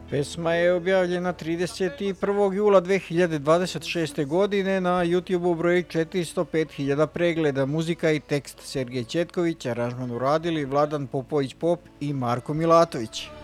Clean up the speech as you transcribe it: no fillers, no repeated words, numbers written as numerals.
Pesma je objavljena 31. jula 2026. godine na YouTube-u broji 405.000 pregleda. Muzika i tekst Sergej Četković, aranžman uradili Vladan Popović Pop i Marko Milatović.